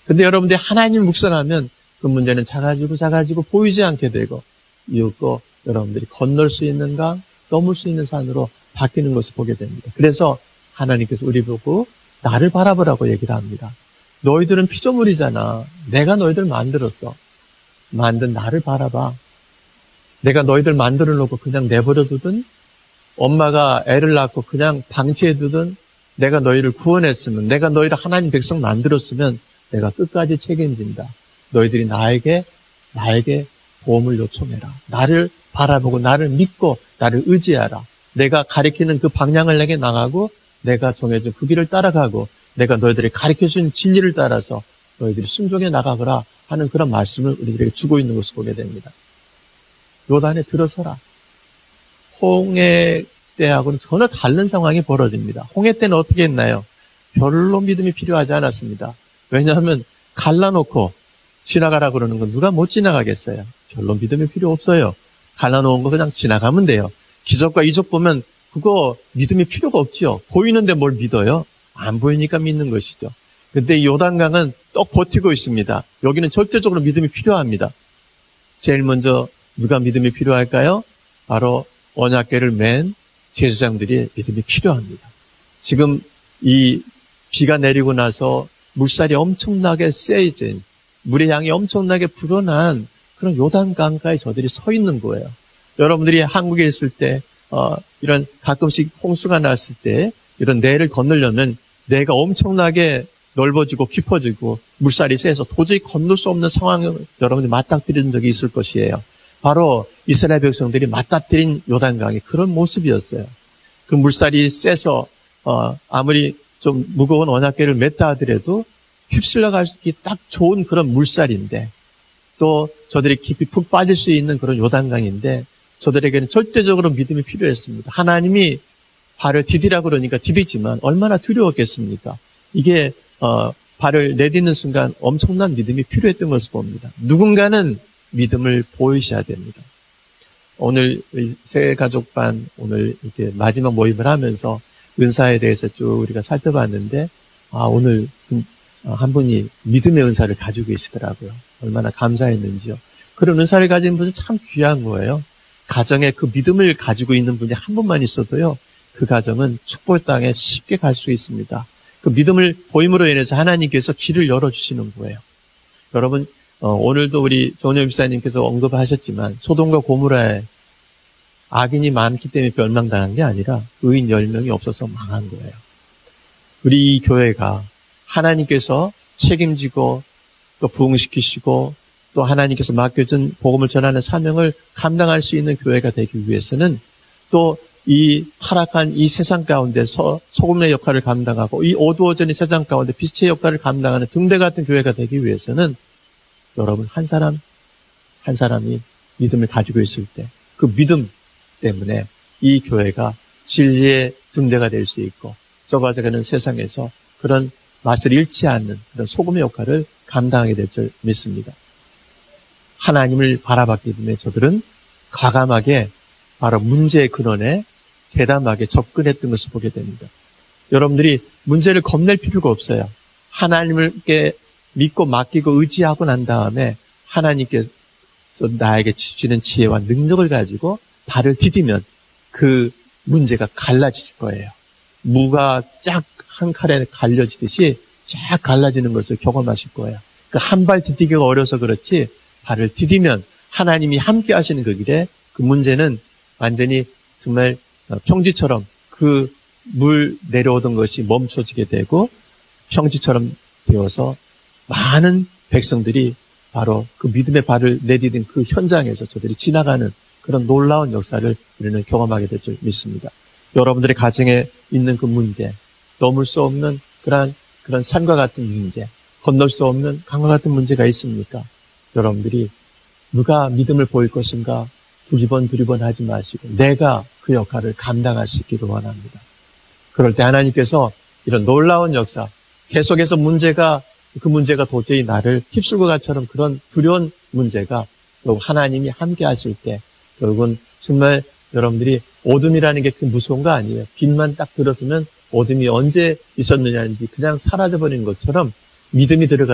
근데 여러분들이 하나님을 묵상하면 그 문제는 작아지고 보이지 않게 되고 이윽고 여러분들이 건널 수 있는 강, 넘을 수 있는 산으로 바뀌는 것을 보게 됩니다. 그래서 하나님께서 우리 보고 나를 바라보라고 얘기를 합니다. 너희들은 피조물이잖아. 내가 너희들 만들었어. 만든 나를 바라봐. 내가 너희들 만들어 놓고 그냥 내버려 두든 엄마가 애를 낳고 그냥 방치해 두든 내가 너희를 구원했으면 내가 너희를 하나님 백성 만들었으면 내가 끝까지 책임진다. 너희들이 나에게 도움을 요청해라. 나를 바라보고 나를 믿고 나를 의지하라. 내가 가리키는 그 방향을 내게 나가고 내가 정해준 그 길을 따라가고 내가 너희들이 가르쳐준 진리를 따라서 너희들이 순종해 나가거라 하는 그런 말씀을 우리들에게 주고 있는 것을 보게 됩니다. 요단에 들어서라. 홍해 때하고는 전혀 다른 상황이 벌어집니다. 홍해 때는 어떻게 했나요? 별로 믿음이 필요하지 않았습니다. 왜냐하면 갈라놓고 지나가라 그러는 건 누가 못 지나가겠어요. 별로 믿음이 필요 없어요. 갈라놓은 거 그냥 지나가면 돼요. 기적과 이적 보면 그거 믿음이 필요가 없지요. 보이는데 뭘 믿어요? 안 보이니까 믿는 것이죠. 근데 이 요단강은 떡 버티고 있습니다. 여기는 절대적으로 믿음이 필요합니다. 제일 먼저 누가 믿음이 필요할까요? 바로 언약궤를 맨 제사장들이 믿음이 필요합니다. 지금 이 비가 내리고 나서 물살이 엄청나게 세진 물의 양이 엄청나게 불어난 그런 요단강가에 저들이 서 있는 거예요. 여러분들이 한국에 있을 때 이런 가끔씩 홍수가 났을 때 이런 내를 건너려면 내가 엄청나게 넓어지고 깊어지고 물살이 세서 도저히 건널 수 없는 상황을 여러분들이 맞닥뜨린 적이 있을 것이에요. 바로 이스라엘 백성들이 맞닥뜨린 요단강이 그런 모습이었어요. 그 물살이 세서 아무리 좀 무거운 언약궤를 맸다 하더라도 휩쓸려 가기 딱 좋은 그런 물살인데 또 저들이 깊이 푹 빠질 수 있는 그런 요단강인데 저들에게는 절대적으로 믿음이 필요했습니다. 하나님이 발을 디디라 그러니까 디디지만 얼마나 두려웠겠습니까? 이게 발을 내딛는 순간 엄청난 믿음이 필요했던 것을 봅니다. 누군가는 믿음을 보이셔야 됩니다. 오늘 새 가족반 오늘 이렇게 마지막 모임을 하면서 은사에 대해서 쭉 우리가 살펴봤는데 오늘 한 분이 믿음의 은사를 가지고 계시더라고요. 얼마나 감사했는지요. 그런 은사를 가진 분은 참 귀한 거예요. 가정에 그 믿음을 가지고 있는 분이 한 분만 있어도요. 그 가정은 축복 땅에 쉽게 갈 수 있습니다. 그 믿음을 보임으로 인해서 하나님께서 길을 열어주시는 거예요. 여러분 오늘도 우리 조은영 집사님께서 언급하셨지만 소돔과 고모라에 악인이 많기 때문에 멸망당한 게 아니라 의인 10명이 없어서 망한 거예요. 우리 이 교회가 하나님께서 책임지고 또 부흥시키시고 또 하나님께서 맡겨준 복음을 전하는 사명을 감당할 수 있는 교회가 되기 위해서는 또 이 타락한 이 세상 가운데서 소금의 역할을 감당하고 이 어두워진 세상 가운데 빛의 역할을 감당하는 등대 같은 교회가 되기 위해서는 여러분 한 사람이 믿음을 가지고 있을 때 그 믿음 때문에 이 교회가 진리의 등대가 될 수 있고 썩어져가는 세상에서 그런 맛을 잃지 않는 그런 소금의 역할을 감당하게 될 줄 믿습니다. 하나님을 바라봤기 때문에 저들은 과감하게 바로 문제의 근원에 대담하게 접근했던 것을 보게 됩니다. 여러분들이 문제를 겁낼 필요가 없어요. 하나님께 믿고 맡기고 의지하고 난 다음에 하나님께서 나에게 주시는 지혜와 능력을 가지고 발을 디디면 그 문제가 갈라질 거예요. 무가 쫙 한 칼에 갈려지듯이 쫙 갈라지는 것을 경험하실 거예요. 그 한 발 디디기가 어려서 그렇지 발을 디디면 하나님이 함께 하시는 그 길에 그 문제는 완전히 정말 평지처럼 그 물 내려오던 것이 멈춰지게 되고 평지처럼 되어서 많은 백성들이 바로 그 믿음의 발을 내디딘 그 현장에서 저들이 지나가는 그런 놀라운 역사를 우리는 경험하게 될 줄 믿습니다. 여러분들의 가정에 있는 그 문제, 넘을 수 없는 그런 산과 같은 문제, 건널 수 없는 강과 같은 문제가 있습니까? 여러분들이 누가 믿음을 보일 것인가 두리번 하지 마시고 내가 그 역할을 감당할 수 있기를 원합니다. 그럴 때 하나님께서 이런 놀라운 역사, 계속해서 그 문제가 도저히 나를 휩쓸고 가처럼 그런 두려운 문제가 결국 하나님이 함께 하실 때 결국은 정말 여러분들이 어둠이라는 게 그렇게 무서운 거 아니에요. 빛만 딱 들었으면 어둠이 언제 있었느냐는지 그냥 사라져버리는 것처럼 믿음이 들어가